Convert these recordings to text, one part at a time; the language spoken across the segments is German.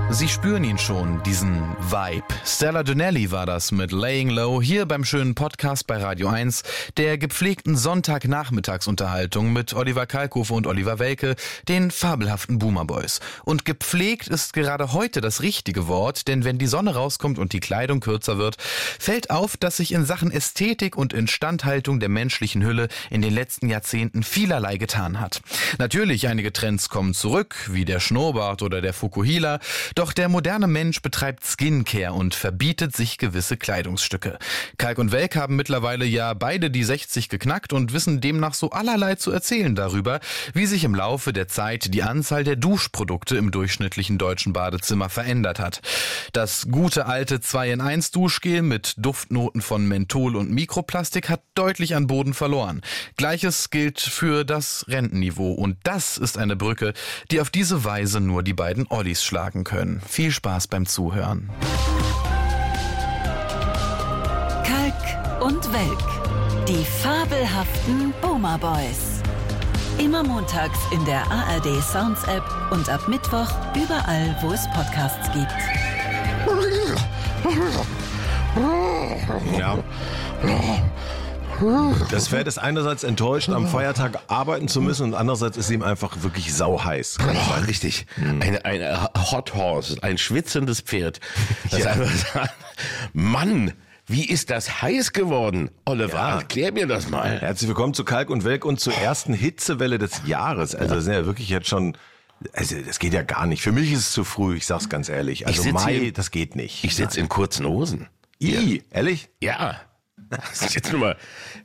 Sie spüren ihn schon, diesen Vibe. Stella Donnelly war das mit Laying Low hier beim schönen Podcast bei Radio 1, der gepflegten Sonntagnachmittagsunterhaltung mit Oliver Kalkofe und Oliver Welke, den fabelhaften Boomer Boys. Und gepflegt ist gerade heute das richtige Wort, denn wenn die Sonne rauskommt und die Kleidung kürzer wird, fällt auf, dass sich in Sachen Ästhetik und Instandhaltung der menschlichen Hülle in den letzten Jahrzehnten vielerlei getan hat. Natürlich, einige Trends kommen zurück, wie der Schnurrbart oder der Fukuhila, doch der moderne Mensch betreibt Skincare und verbietet sich gewisse Kleidungsstücke. Kalk und Welk haben mittlerweile ja beide die 60 geknackt und wissen demnach so allerlei zu erzählen darüber, wie sich im Laufe der Zeit die Anzahl der Duschprodukte im durchschnittlichen deutschen Badezimmer verändert hat. Das gute alte 2-in-1 Duschgel mit Duftnoten von Menthol und Mikroplastik hat deutlich an Boden verloren. Gleiches gilt für das Rentenniveau und das ist eine Brücke, die auf diese Weise nur die beiden Ollis schlagen können. Viel Spaß beim Zuhören. Kalk und Welk, die fabelhaften Boomer Boys. Immer montags in der ARD Sounds App und ab Mittwoch überall, wo es Podcasts gibt. Ja. Das Pferd ist einerseits enttäuscht, am Feiertag arbeiten zu müssen und andererseits ist ihm einfach wirklich sauheiß. Oh, richtig. Eine Hot Horse, ein schwitzendes Pferd. Das einfach sagt, Mann, wie ist das heiß geworden? Oliver, erklär mir das mal. Herzlich willkommen zu Kalk und Welk und zur ersten Hitzewelle des Jahres. Also das sind ja wirklich jetzt schon... Also das geht ja gar nicht. Für mich ist es zu früh, ich sag's ganz ehrlich. Also Mai, das geht nicht. Ich sitze in kurzen Hosen. Ehrlich? Ja. Das ist jetzt nur mal,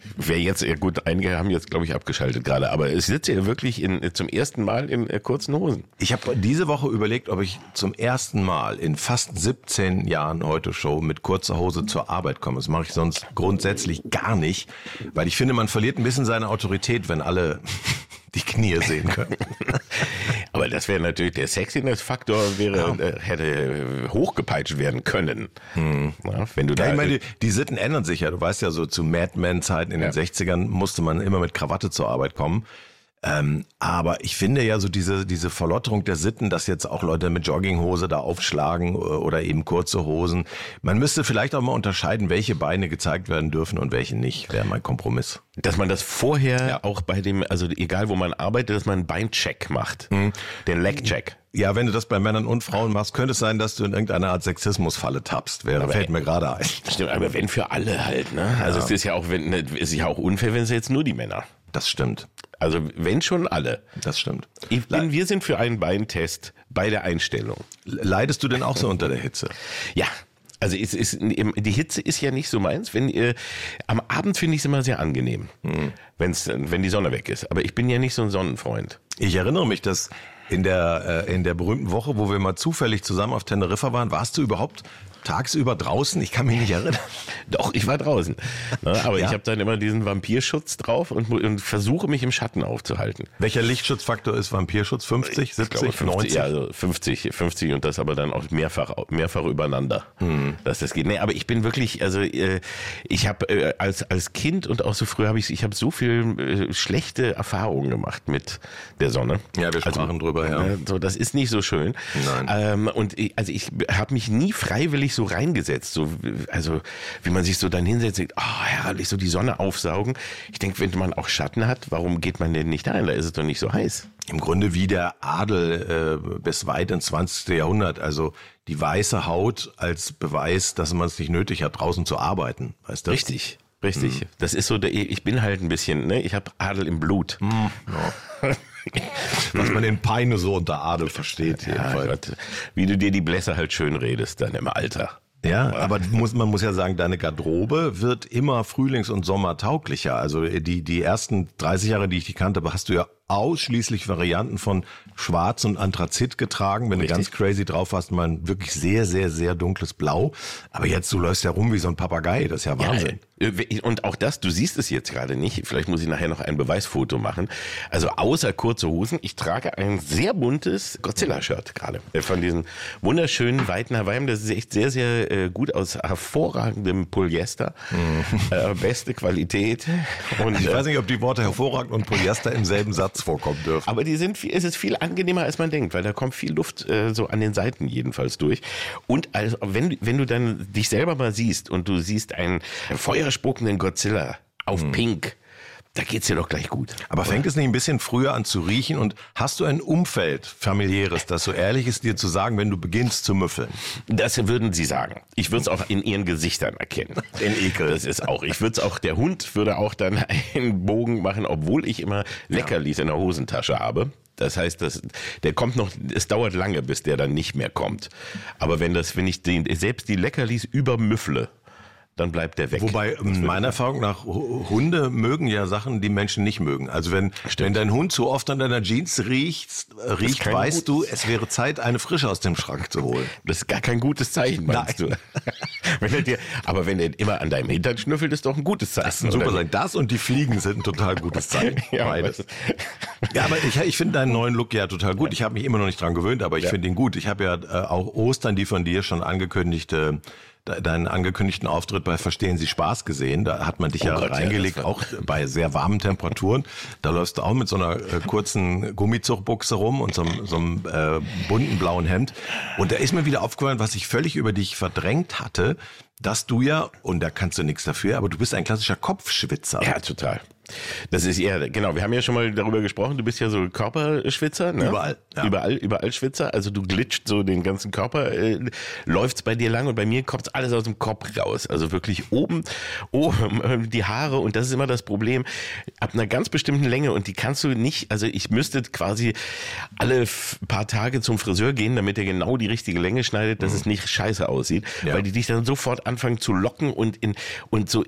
gut, einige haben jetzt, glaube ich, abgeschaltet gerade, aber ich sitze hier wirklich zum ersten Mal in kurzen Hosen. Ich habe diese Woche überlegt, ob ich zum ersten Mal in fast 17 Jahren Heute-Show mit kurzer Hose zur Arbeit komme. Das mache ich sonst grundsätzlich gar nicht, weil ich finde, man verliert ein bisschen seine Autorität, wenn alle die Knie sehen können. Aber das wäre natürlich, der Sexiness-Faktor hätte hochgepeitscht werden können. Ja, wenn du ich meine, die Sitten ändern sich ja. Du weißt ja, so zu Mad Men-Zeiten in den 60ern musste man immer mit Krawatte zur Arbeit kommen. Aber ich finde ja so diese Verlotterung der Sitten, dass jetzt auch Leute mit Jogginghose da aufschlagen oder eben kurze Hosen. Man müsste vielleicht auch mal unterscheiden, welche Beine gezeigt werden dürfen und welche nicht, wäre mein Kompromiss. Dass man das vorher auch bei dem, also egal wo man arbeitet, dass man einen Beincheck macht. Den Legcheck. Ja, wenn du das bei Männern und Frauen machst, könnte es sein, dass du in irgendeiner Art Sexismusfalle tappst. Fällt mir gerade ein. Stimmt, aber wenn für alle halt, ne? Also es ist ja auch unfair, wenn es jetzt nur die Männer. Das stimmt. Also wenn schon alle. Das stimmt. Wir sind für einen Beintest bei der Einstellung. Leidest du denn auch so unter der Hitze? Ja. Also die Hitze ist ja nicht so meins. Am Abend finde ich es immer sehr angenehm, wenn die Sonne weg ist. Aber ich bin ja nicht so ein Sonnenfreund. Ich erinnere mich, dass in der berühmten Woche, wo wir mal zufällig zusammen auf Teneriffa waren, warst du überhaupt tagsüber draußen? Ich kann mich nicht erinnern. Doch, ich war draußen. Aber ich habe dann immer diesen Vampirschutz drauf und versuche mich im Schatten aufzuhalten. Welcher Lichtschutzfaktor ist Vampirschutz? 50, 70, 50, 90? Ja, also 50 und das aber dann auch mehrfach übereinander. Dass das geht. Nee, aber ich bin wirklich, also ich habe als Kind und auch so früh ich habe so viel schlechte Erfahrungen gemacht mit der Sonne. Ja, wir sprachen drüber, ja. So, das ist nicht so schön. Nein. Ich habe mich nie freiwillig so reingesetzt, also wie man sich so dann hinsetzt, denkt, herrlich, so die Sonne aufsaugen. Ich denke, wenn man auch Schatten hat, warum geht man denn nicht rein? Da ist es doch nicht so heiß. Im Grunde wie der Adel bis weit ins 20. Jahrhundert, also die weiße Haut als Beweis, dass man es nicht nötig hat, draußen zu arbeiten. Weißt du? Richtig. Das ist so, ich bin halt ein bisschen, ne, ich habe Adel im Blut. Ja. Was man in Peine so unter Adel versteht. Ja, Gott, wie du dir die Blässe halt schön redest dann im Alter. Ja, aber man muss ja sagen, deine Garderobe wird immer frühlings- und sommertauglicher. Also die ersten 30 Jahre, die ich dich kannte, hast du ja ausschließlich Varianten von Schwarz und Anthrazit getragen. Wenn du ganz crazy drauf hast, mal ein wirklich sehr, sehr, sehr dunkles Blau. Aber jetzt, du läufst ja rum wie so ein Papagei. Das ist ja Wahnsinn. Ja, und auch das, du siehst es jetzt gerade nicht. Vielleicht muss ich nachher noch ein Beweisfoto machen. Also außer kurze Hosen, ich trage ein sehr buntes Godzilla-Shirt gerade. Von diesen wunderschönen weiten Hawaii. Das ist echt sehr, sehr gut aus hervorragendem Polyester. Beste Qualität. Und ich weiß nicht, ob die Worte hervorragend und Polyester im selben Satz nachts vorkommen dürfen. Aber es ist viel angenehmer, als man denkt, weil da kommt viel Luft so an den Seiten jedenfalls durch. Und also, wenn du dann dich selber mal siehst und du siehst einen feuerspuckenden Godzilla auf Pink, da geht's dir doch gleich gut. Aber fängt es nicht ein bisschen früher an zu riechen und hast du ein Umfeld, familiäres, das so ehrlich ist, dir zu sagen, wenn du beginnst zu müffeln? Das würden sie sagen. Ich würde es auch in ihren Gesichtern erkennen. Den Ekel. Das ist auch. Der Hund würde auch dann einen Bogen machen, obwohl ich immer Leckerlis in der Hosentasche habe. Das heißt, der kommt noch, es dauert lange, bis der dann nicht mehr kommt. Aber wenn ich selbst die Leckerlis übermüffle, dann bleibt der weg. Wobei, meiner Erfahrung nach, Hunde mögen ja Sachen, die Menschen nicht mögen. Also wenn dein Hund zu oft an deiner Jeans riecht, weißt du, es wäre Zeit, eine frische aus dem Schrank zu holen. Das ist gar kein gutes Zeichen, meinst du? Aber wenn er immer an deinem Hintern schnüffelt, ist doch ein gutes Zeichen. Das ist ein super Zeichen. Das und die Fliegen sind ein total gutes Zeichen. Ja, aber ich finde deinen neuen Look ja total gut. Ich habe mich immer noch nicht dran gewöhnt, aber ich finde ihn gut. Ich habe ja auch Ostern die von dir schon deinen angekündigten Auftritt bei Verstehen Sie Spaß gesehen. Da hat man dich reingelegt, auch bei sehr warmen Temperaturen. Da läufst du auch mit so einer kurzen Gummizuchtbuchse rum und so einem bunten blauen Hemd. Und da ist mir wieder aufgefallen, was ich völlig über dich verdrängt hatte, dass du ja, und da kannst du nichts dafür, aber du bist ein klassischer Kopfschwitzer. Ja, total. Das ist genau, wir haben ja schon mal darüber gesprochen, du bist ja so Körperschwitzer, ne? Überall. Ja. Überall Schwitzer, also du glitscht so den ganzen Körper, läuft's bei dir lang und bei mir kommt's alles aus dem Kopf raus, also wirklich oben die Haare und das ist immer das Problem, ab einer ganz bestimmten Länge und die kannst du nicht, also ich müsste quasi alle paar Tage zum Friseur gehen, damit er genau die richtige Länge schneidet, dass es nicht scheiße aussieht, weil die dich dann sofort anfangen zu locken und in so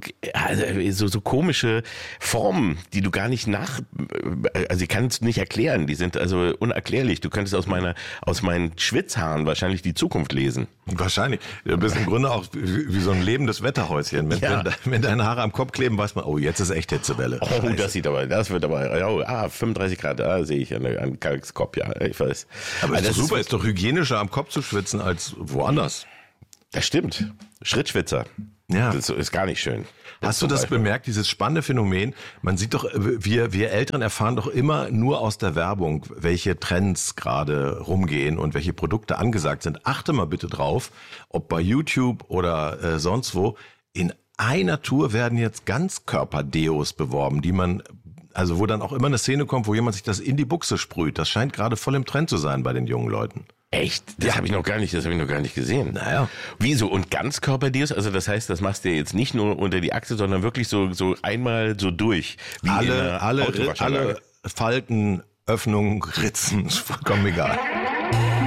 komische Formen, die du gar nicht also ich kann es nicht erklären, die sind also unerklärlich. Du könntest aus meinen Schwitzhaaren wahrscheinlich die Zukunft lesen. Wahrscheinlich. Du bist im Grunde auch wie so ein lebendes Wetterhäuschen. Wenn deine Haare am Kopf kleben, weiß man, oh, jetzt ist echt Hitzewelle. Oh, das wird aber, 35 Grad, sehe ich an Kalks Kopf, ja, ich weiß. Aber das ist super, ist doch hygienischer am Kopf zu schwitzen als woanders. Das stimmt. Schrittschwitzer. Ja. Das ist gar nicht schön. Hast du das bemerkt, dieses spannende Phänomen? Man sieht doch, wir Älteren erfahren doch immer nur aus der Werbung, welche Trends gerade rumgehen und welche Produkte angesagt sind. Achte mal bitte drauf, ob bei YouTube oder sonst wo, in einer Tour werden jetzt Ganzkörper-Deos beworben, wo dann auch immer eine Szene kommt, wo jemand sich das in die Buchse sprüht. Das scheint gerade voll im Trend zu sein bei den jungen Leuten. Echt? Das habe ich noch gar nicht gesehen. Naja. Wieso? Und Ganzkörperdeos? Also das heißt, das machst du jetzt nicht nur unter die Achse, sondern wirklich so einmal so durch. Wie alle Falten, Öffnungen, Ritzen, vollkommen egal.